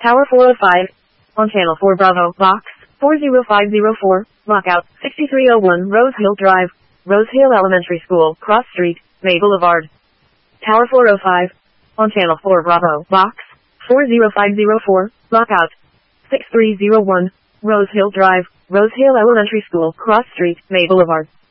Tower 405. On Channel 4 Bravo, Box 40504, Lockout 6301 Rose Hill Drive, Rose Hill Elementary School, Cross Street, May Boulevard. Tower 405. On Channel 4 Bravo, Box 40504, Lockout 6301, Rose Hill Drive, Rose Hill Elementary School, Cross Street, May Boulevard.